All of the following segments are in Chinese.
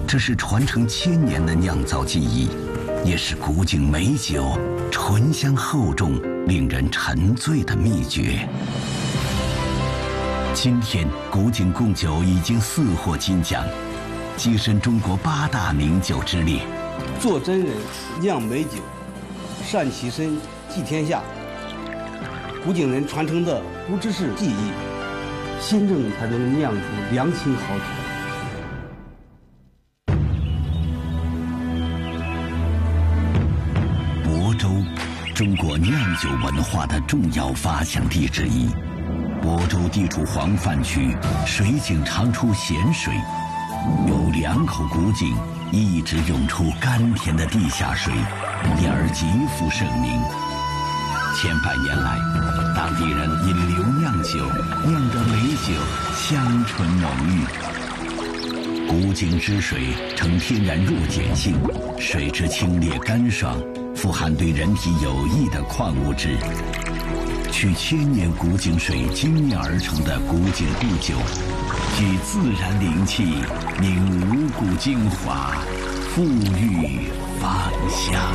这是传承千年的酿造技艺，也是古井美酒醇香厚重、令人沉醉的秘诀。今天，古井贡酒已经4获金奖，跻身中国8大名酒之列。 做真人，酿美酒，善其身，济天下。古井人传承的不只是技艺，心正才能酿出良心好酒。 亳州，中国酿酒文化的重要发祥地之一。亳州地处黄泛区，水井常出咸水，有2口古井一直涌出甘甜的地下水，因而极负盛名。千百年来，当地人因留酿酒，酿得美酒香醇浓郁。古井之水呈天然弱碱性，水质清冽干爽，富含对人体有益的矿物质。取千年古井水精炼而成的古井故酒，具自然灵气，凝五谷精华，馥郁芳香。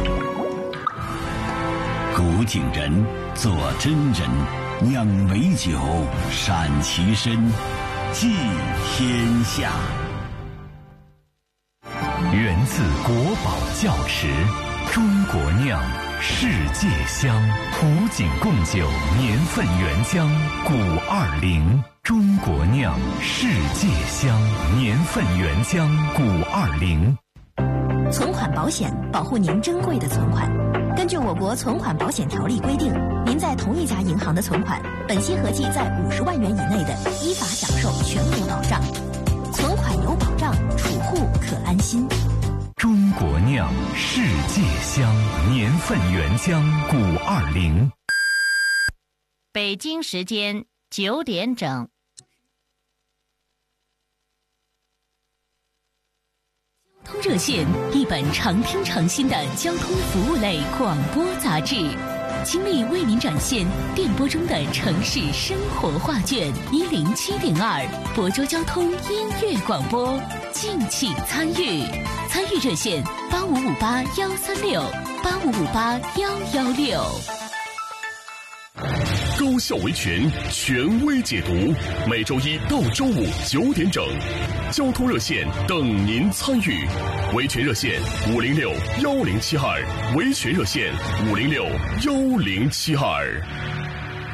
古井人做真人，酿美酒，善其身，济天下。 源自国宝窖池，中国酿，世界香。古井贡酒年份原浆920，中国酿，世界香，年份原浆920。 存款保险保护您珍贵的存款。根据我国存款保险条例规定，您在同一家银行的存款，本息合计在50万元以内的，依法享受全额保障。存款有保障，储户可安心。 中国酿，世界香，年份原浆920。 北京时间9点整。 交通热线，一本常听常新的交通服务类广播杂志，倾力为您展现电波中的城市生活画卷。107.2亳州交通音乐广播，敬请参与。参与热线8558-136，8558-116。 高效维权权威解读，每周1到周5 9点整，交通热线等您参与。维权热线506-1072，维权热线506-1072。